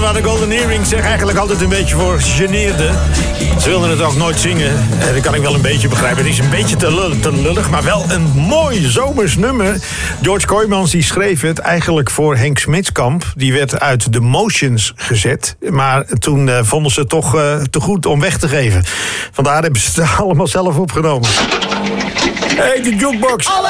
waar de Golden Earrings zich eigenlijk altijd een beetje voor geneerden. Ze wilden het ook nooit zingen. Dat kan ik wel een beetje begrijpen. Het is een beetje te lullig, maar wel een mooi zomers nummer. George Kooijmans die schreef het eigenlijk voor Henk Smitskamp. Die werd uit The Motions gezet. Maar toen vonden ze het toch te goed om weg te geven. Vandaar hebben ze het allemaal zelf opgenomen. Hey, de jukebox.